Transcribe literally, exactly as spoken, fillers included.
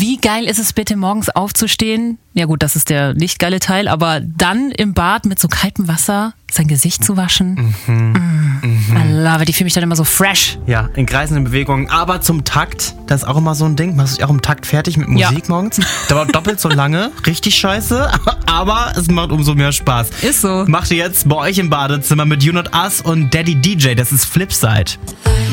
wie geil ist es bitte, morgens aufzustehen? Ja gut, das ist der nicht geile Teil, aber dann im Bad mit so kaltem Wasser sein Gesicht zu waschen. Mhm. Mm. Mhm. I love it. Ich fühle mich dann immer so fresh. Ja, in kreisenden Bewegungen, aber zum Takt. Das ist auch immer so ein Ding. Machst du dich auch im Takt fertig mit Musik ja. morgens? Dauert doppelt so lange. Richtig scheiße, aber es macht umso mehr Spaß. Ist so. Macht ihr jetzt bei euch im Badezimmer mit You Not Us und Daddy D J. Das ist Flipside.